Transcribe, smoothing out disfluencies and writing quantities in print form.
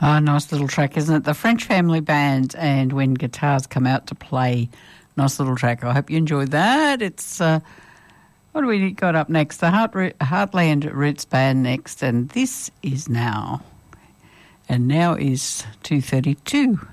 Oh, nice little track, isn't it? The French Family Band, and When Guitars Come Out to Play. Nice little track. I hope you enjoyed that. It's, what do we got up next? The Heartland Roots Band next, and this is Now. And now is 2:32.